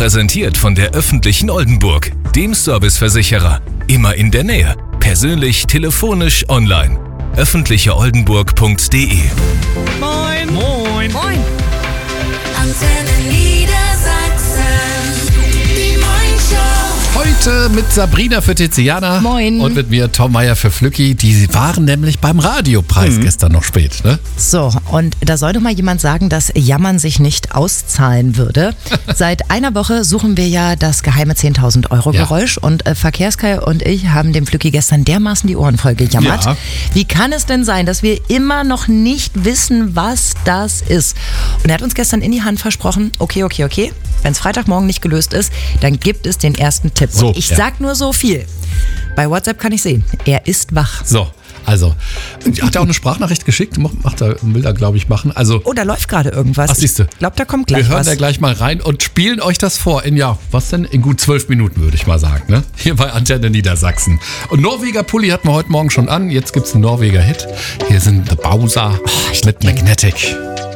Präsentiert von der öffentlichen Oldenburg, dem Serviceversicherer. Immer in der Nähe. Persönlich, telefonisch, online. öffentlicheoldenburg.de. Moin. Moin. Moin. Antenne Niedersachsen. Die Moin-Show. Heute mit Sabrina für Tiziana. Moin. Und mit mir Tom Meyer für Flücki. Die waren nämlich beim Radiopreis gestern noch spät, ne? So, und da soll doch mal jemand sagen, dass Jammern sich nicht auszahlen würde. Seit einer Woche suchen wir ja das geheime 10.000 Euro Geräusch und Verkehrskai und ich haben dem Flücki gestern dermaßen die Ohren voll gejammert. Ja. Wie kann es denn sein, dass wir immer noch nicht wissen, was das ist? Und er hat uns gestern in die Hand versprochen, okay. Wenn es Freitagmorgen nicht gelöst ist, dann gibt es den ersten Tipp. So, und ich sag nur so viel. Bei WhatsApp kann ich sehen, er ist wach. So, also, hat er auch eine Sprachnachricht geschickt? Will er, glaube ich, machen. Also, Oh, da läuft gerade irgendwas. ach, siehste. Ich glaube, da kommt gleich wir hören was. da gleich mal rein und spielen euch das vor in, in gut 12 Minuten, würde ich mal sagen, ne? Hier bei Antenne Niedersachsen. Und Norweger Pulli hatten wir heute Morgen schon an. Jetzt gibt's einen Norweger Hit. Hier sind The Bowser mit Magnetic.